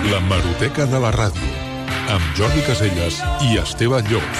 L'hemeroteca de la ràdio, amb Jordi Casellas i Esteve Llop.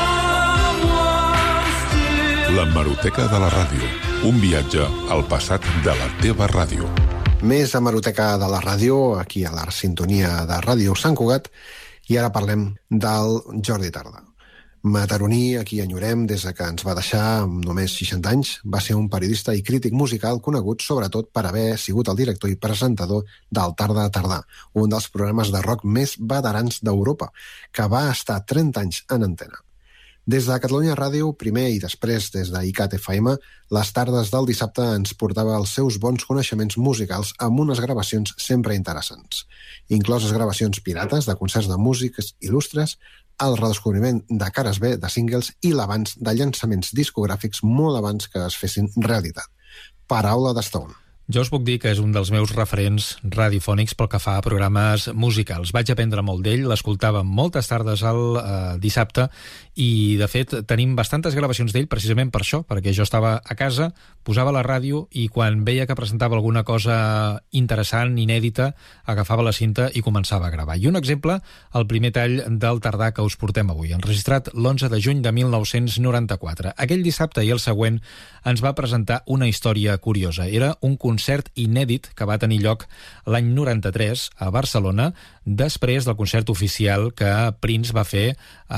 L'hemeroteca de la ràdio, un viatge al passat de la teva ràdio. Més hemeroteca de la ràdio, aquí a la sintonia de Ràdio Sant Cugat, i ara parlem del Jordi Tarda. Mataroní, a qui enyorem des que ens va deixar amb només 60 anys, va ser un periodista i crític musical conegut sobretot per haver sigut el director i presentador del Tarda Tardà, un dels programes de rock més veterans d'Europa, que va estar 30 anys en antena. Des de Catalunya Ràdio, primer i després des de ICAT FM, les tardes del dissabte ens portava els seus bons coneixements musicals amb unes gravacions sempre interessants, incloses gravacions pirates de concerts de músics il·lustres, el redescobriment de cares B de singles i l'avanç de llançaments discogràfics molt abans que es fessin realitat. Paraula de Stone. Jo us puc dir que és un dels meus referents radiofònics pel que fa a programes musicals. Vaig aprendre molt d'ell, l'escoltava moltes tardes al dissabte i, de fet, tenim bastantes gravacions d'ell precisament per això, perquè jo estava a casa, posava la ràdio i quan veia que presentava alguna cosa interessant, inèdita, agafava la cinta i començava a gravar. I un exemple, el primer tall del Tardà que us portem avui, enregistrat l'11 de juny de 1994. Aquell dissabte i el següent ens va presentar una història curiosa. Era un concert inèdit que va tenir lloc l'any 93 a Barcelona, després del concert oficial que Prince va fer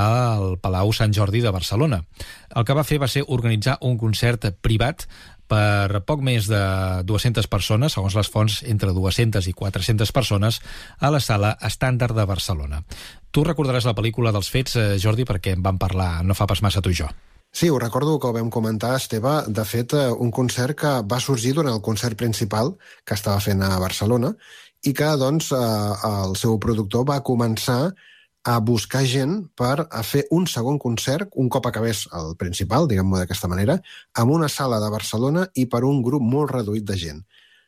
al Palau Sant Jordi de Barcelona. El que va fer va ser organitzar un concert privat per poc més de 200 persones, segons les fonts, entre 200 i 400 persones, a la Sala Estàndard de Barcelona. Tu recordaràs la pel·lícula dels fets, Jordi, perquè en vam parlar no fa pas massa tu i jo. Sí, ho recordo que ho vam comentar, Esteve. De fet, un concert que va sorgir durant el concert principal que estava fent a Barcelona i que, doncs, el seu productor va començar a buscar gent per a fer un segon concert, un cop acabés el principal, diguem-ho d'aquesta manera, amb una sala de Barcelona i per un grup molt reduït de gent.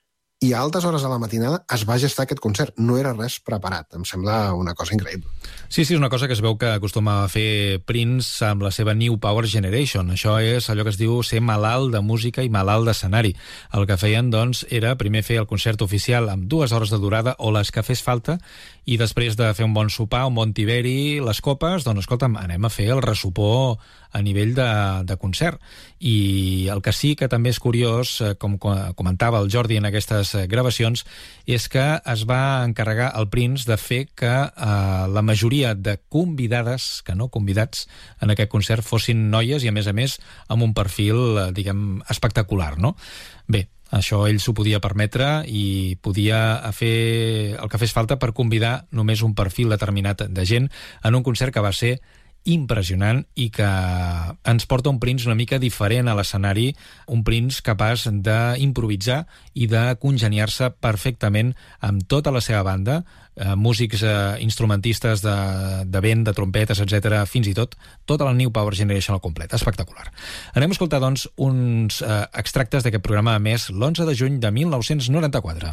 I a altes hores de la matinada es va gestar aquest concert. No era res preparat. Em sembla una cosa increïble. Sí, és una cosa que es veu que acostuma a fer Prince amb la seva New Power Generation. Això és allò que es diu ser malalt de música i malalt d'escenari. El que feien, doncs, era primer fer el concert oficial amb 2 hores de durada o les que fes falta i després de fer un bon sopar, un bon tiberi, les copes, doncs, escolta'm, anem a fer el ressopó a nivell de concert. I el que sí que també és curiós, com comentava el Jordi en aquestes gravacions, és que es va encarregar el Prince de fer que la majoria de convidades, que no convidats, en aquest concert fossin noies i, a més, amb un perfil, diguem, espectacular, no? Bé, això ell s'ho podia permetre i podia fer el que fes falta per convidar només un perfil determinat de gent en un concert que va ser impressionant i que ens porta un Prince una mica diferent a l'escenari, un Prince capaç d'improvisar i de congeniar-se perfectament amb tota la seva banda, músics instrumentistes de vent, de trompetes, etc., fins i tot tota la New Power Generation al complet. Espectacular. Anem a escoltar, doncs, uns extractes d'aquest programa emès l'11 de juny de 1994.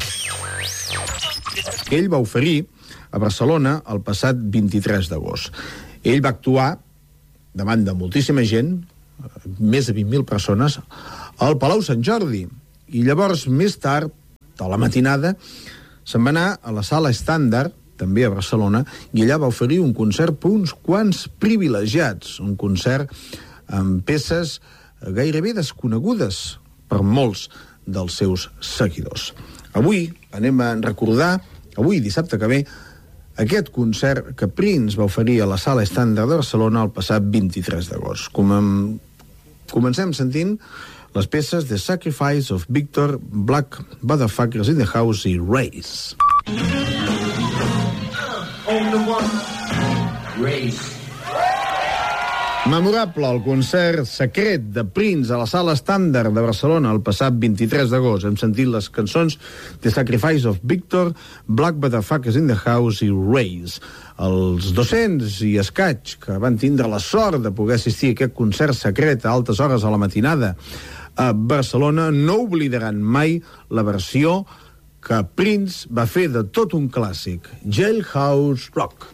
Ell va oferir a Barcelona el passat 23 d'agost. Ell va actuar davant de moltíssima gent, més de 20.000 persones, al Palau Sant Jordi. I llavors, més tard, a la matinada, se'n va anar a la Sala Estàndard, també a Barcelona, i allà va oferir un concert per uns quants privilegiats, un concert amb peces gairebé desconegudes per molts dels seus seguidors. Avui anem a recordar, avui, dissabte que ve, aquest concert que Prince va oferir a la Sala Estàndard de Barcelona el passat 23 d'agost. Comencem sentint les peces The Sacrifice of Victor, Black Motherfuckers in the House i Race. Memorable el concert secret de Prince a la Sala Estàndard de Barcelona el passat 23 d'agost. Hem sentit les cançons The Sacrifice of Victor, Black Motherfuckers in the House i Race. Els 200 i escaig que van tindre la sort de poder assistir a aquest concert secret a altes hores a la matinada a Barcelona no oblidaran mai la versió que Prince va fer de tot un clàssic, Jailhouse Rock.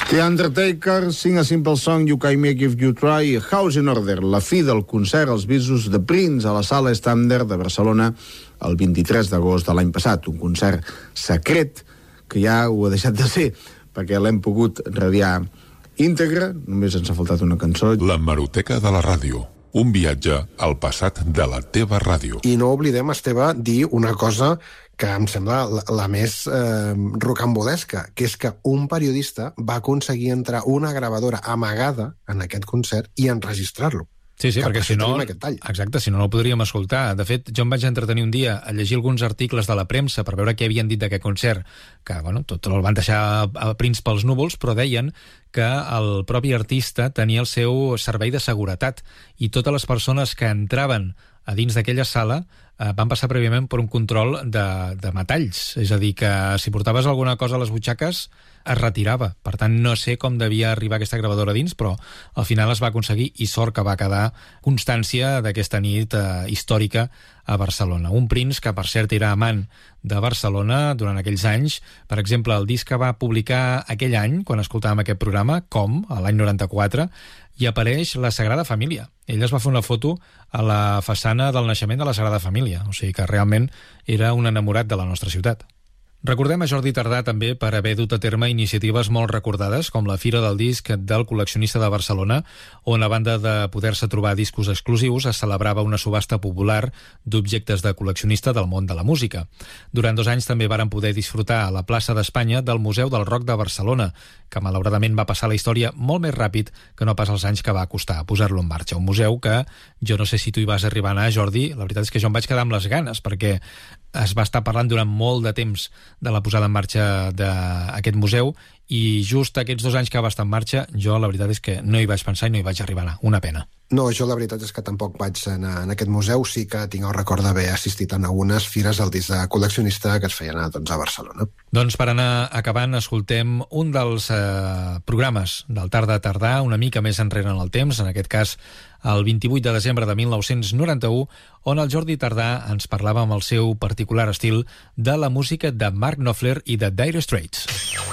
The Undertaker, Sing a Simple Song, You Can Make If You Try, House in Order, la fi del concert als Visos de Prince a la Sala Standard de Barcelona el 23 d'agost de l'any passat. Un concert secret que ja ho ha deixat de ser, perquè l'hem pogut radiar íntegre, només ens ha faltat una cançó. La Hemeroteca de la Ràdio. Un viatge al passat de la teva ràdio. I no oblidem, Esteve, dir una cosa que em sembla la més rocambolesca, que és que un periodista va aconseguir entrar una gravadora amagada en aquest concert i enregistrar-lo. Sí, perquè si no... Exacte, si no, no ho podríem escoltar. De fet, jo em vaig entretenir un dia a llegir alguns articles de la premsa per veure què havien dit d'aquest concert, que, bueno, tot el van deixar a Prince pels núvols, però deien que el propi artista tenia el seu servei de seguretat i totes les persones que entraven a dins d'aquella sala van passar prèviament per un control de metalls. És a dir, que si portaves alguna cosa a les butxaques es retirava. Per tant, no sé com devia arribar aquesta gravadora dins, però al final es va aconseguir i sort que va quedar constància d'aquesta nit històrica a Barcelona. Un Prince que, per cert, era amant de Barcelona durant aquells anys. Per exemple, el disc que va publicar aquell any, quan escoltàvem aquest programa, Com, a l'any 94, hi apareix la Sagrada Família. Ell es va fer una foto a la façana del naixement de la Sagrada Família, o sigui que realment era un enamorat de la nostra ciutat. Recordem a Jordi Tardà també per haver dut a terme iniciatives molt recordades, com la Fira del Disc del Col·leccionista de Barcelona, on a banda de poder-se trobar discos exclusius, es celebrava una subhasta popular d'objectes de col·leccionista del món de la música. Durant 2 anys també varen poder disfrutar a la plaça d'Espanya del Museu del Rock de Barcelona, que malauradament va passar la història molt més ràpid que no pas els anys que va costar posar-lo en marxa. Un museu que, jo no sé si tu hi vas arribar a anar, Jordi, la veritat és que jo em vaig quedar amb les ganes, perquè es va estar parlant durant molt de temps de la posada en marxa d'aquest museu i just aquests 2 anys que va estar en marxa jo la veritat és que no hi vaig pensar i no hi vaig arribar a anar. Una pena. No, jo la veritat és que tampoc vaig anar en aquest museu, sí que tinc el record d'haver assistit a algunes fires al disc de col·leccionista que es feien a Barcelona. Doncs per anar acabant, escoltem un dels programes del Tarda a Tardà, una mica més enrere en el temps, en aquest cas el 28 de desembre de 1991, on el Jordi Tardà ens parlava amb el seu particular estil de la música de Mark Knopfler i de Dire Straits.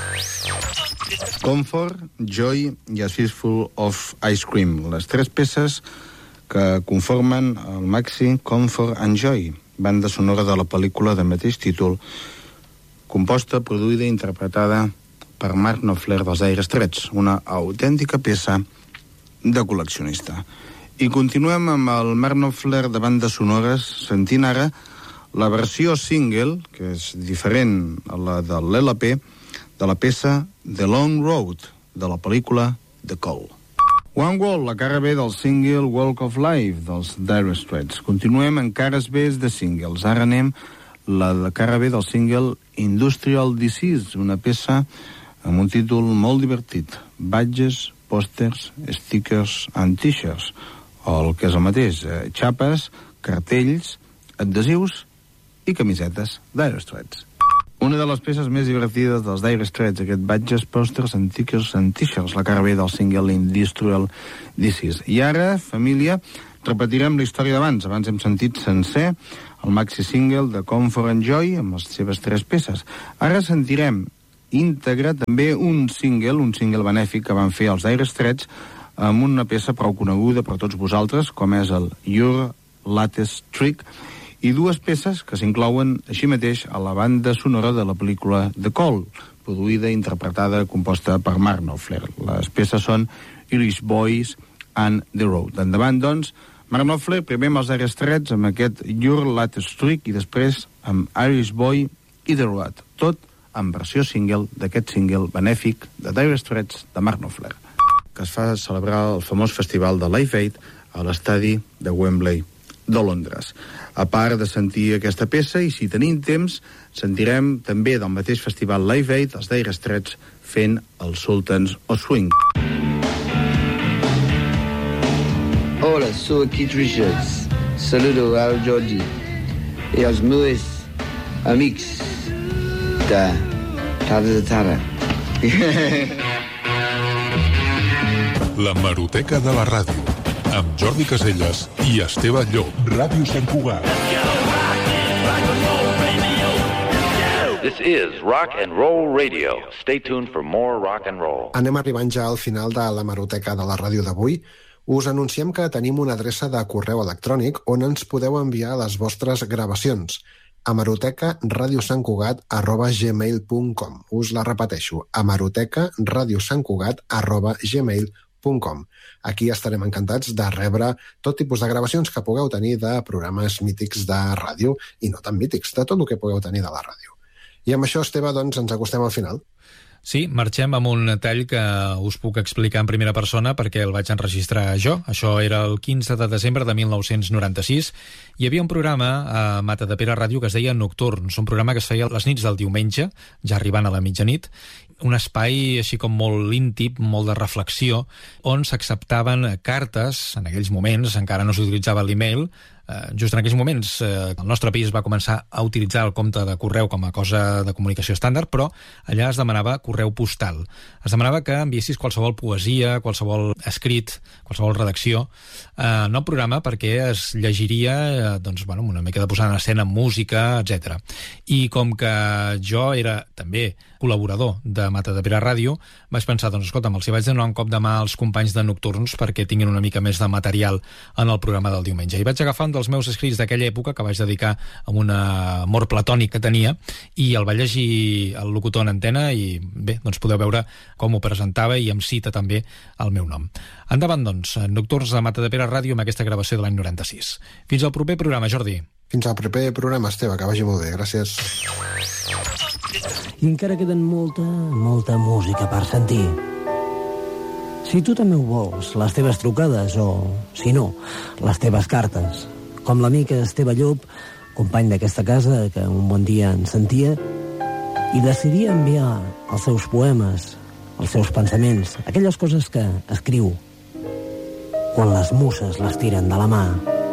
Comfort, Joy i A Fistful of Ice Cream, les 3 peces que conformen el maxi Comfort and Joy, banda sonora de la pel·lícula de mateix títol, composta, produïda i interpretada per Mark Knopfler dels Dire Straits, una autèntica peça de col·leccionista. I continuem amb el Mark Knopfler de bandes sonores, sentint ara la versió single, que és diferent a la de l'LP, de la peça The Long Road, de la pel·lícula The Call. One Wall, la cara B del single Walk of Life, dels Dire Straits. Continuem en cares B de singles. Ara anem la de cara B del single Industrial Disease, una peça amb un títol molt divertit. Badges, pòsters, stickers and t-shirts, o el que és el mateix, xapes, cartells, adhesius i camisetes Dire Straits. Una de les peces més divertides dels Dire Straits, aquest badges, pòsters, stickers and t-shirts, la cara B del single Industrial Disease. I ara, família, repetirem la història d'abans. Abans hem sentit sencer el maxi single de Comfort and Joy amb les seves 3 peces. Ara sentirem íntegre també un single benèfic que van fer els Dire Straits amb una peça prou coneguda per tots vosaltres, com és el Your Latest Trick, i 2 peces que s'inclouen així mateix a la banda sonora de la pel·lícula The Call, produïda, interpretada, composta per Mark Knopfler. Les peces són Irish Boys and The Road. Endavant, doncs, Mark Knopfler, primer amb els Dire Straits, amb aquest Your Latest Trick, i després amb Irish Boy i The Road. Tot en versió single d'aquest single benèfic de Dire Straits de Mark Knopfler, que es fa celebrar el famós festival de Live Aid a l'estadi de Wembley de Londres. A part de sentir aquesta peça, i si tenim temps, sentirem també del mateix festival Live Aid els Dire Straits fent el Sultans of Swing. Hola, sou Keith Richards. Saludo ao Jordi e aos meus amigos da Tarda de Tardà. La Hemeroteca de la Ràdio, amb Jordi Caselles i Esteve Llop. Ràdio Sant Cugat. This is Rock and Roll Radio. Stay tuned for more rock and roll. Anem arribant ja al final de l'hemeroteca de la ràdio d'avui. Us anunciem que tenim una adreça de correu electrònic on ens podeu enviar les vostres gravacions. hemerotecariosantcugat@gmail.com. Us la repeteixo, hemerotecariosantcugat@gmail.com. Aquí estarem encantats de rebre tot tipus de gravacions que pugueu tenir de programes mítics de ràdio i no tan mítics, de tot el que pugueu tenir de la ràdio. I amb això, Esteve, doncs, ens acostem al final. Sí, marxem amb un tall que us puc explicar en primera persona perquè el vaig enregistrar jo. Això era el 15 de desembre de 1996. Hi havia un programa a Matadepera Ràdio que es deia Nocturns, un programa que es feia les nits del diumenge, ja arribant a la mitjanit, un espai així com molt íntim, molt de reflexió, on s'acceptaven cartes, en aquells moments encara no s'utilitzava l'email, just en aquells moments el nostre país va començar a utilitzar el compte de correu com a cosa de comunicació estàndard, però allà es demanava correu postal. Es demanava que enviessis qualsevol poesia, qualsevol escrit, qualsevol redacció, no el programa perquè es llegiria doncs, bueno, una mica de posar en escena música, etc. I com que jo era també col·laborador de Matadepera Ràdio, vaig pensar, doncs escolta'm, els hi vaig donar un cop de mà als companys de Nocturns perquè tinguin una mica més de material en el programa del diumenge. I vaig agafar un dels meus escrits d'aquella època que vaig dedicar a un amor platònic que tenia i el va llegir el locutor en antena i bé, doncs podeu veure com ho presentava i em cita també el meu nom. Endavant, doncs, Nocturns de Matadepera Ràdio amb aquesta gravació de l'any 96. Fins al proper programa, Jordi. Fins al proper programa, Esteve, que vagi molt bé. Gràcies. I encara queden molta música per sentir. Si tu també ho vols, les teves trucades o, si no, les teves cartes, com l'amic Esteve Llop, company d'aquesta casa que un bon dia ens sentia i decidia enviar els seus poemes, els seus pensaments, aquelles coses que escriu quan les muses les tiren de la mà.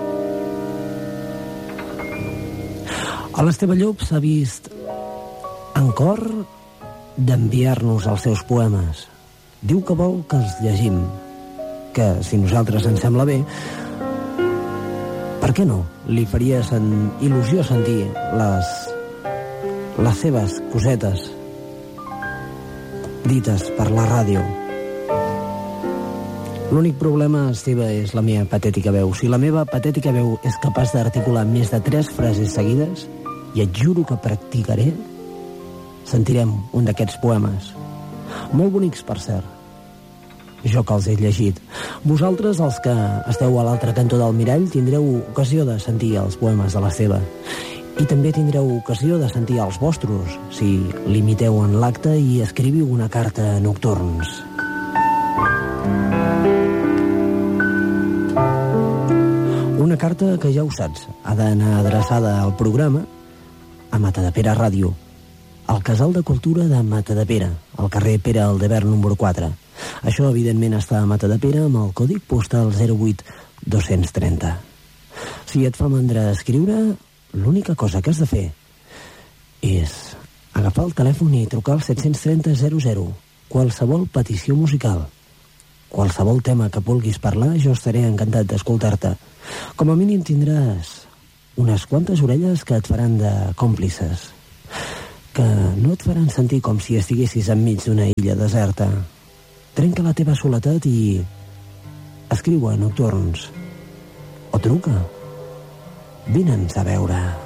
L'Esteve Llop s'ha vist en cor d'enviar-nos els seus poemes. Diu que vol que els llegim, que si nosaltres ens sembla bé, per què no? Li faria il·lusió sentir les seves cosetes dites per la ràdio. L'únic problema, Esteve, és la meva patètica veu. Si la meva patètica veu és capaç d'articular més de 3 frases seguides, i et juro que practicaré, sentirem un d'aquests poemes. Molt bonics, per cert. Jo que els he llegit. Vosaltres, els que esteu a l'altre cantó del mirall, tindreu ocasió de sentir els poemes de l'Esteve. I també tindreu ocasió de sentir els vostres, si l'imiteu en l'acte i escriviu una carta a Nocturns. Una carta que ja ho saps, ha d'anar adreçada al programa a Matadepera Ràdio, al Casal de Cultura de Matadepera, al carrer Pere Aldebert número 4. Això, evidentment, està a Matadepera amb el còdig postal 08230. Si et fa mandra escriure, l'única cosa que has de fer és agafar el telèfon i trucar al 730 00. Qualsevol petició musical, qualsevol tema que vulguis parlar, jo estaré encantat d'escoltar-te. Com a mínim tindràs unes quantes orelles que et faran de còmplices, que no et faran sentir com si estiguessis enmig d'una illa deserta. Trenca la teva soledat i escriu a Nocturns o truca. Vine'ns a veure.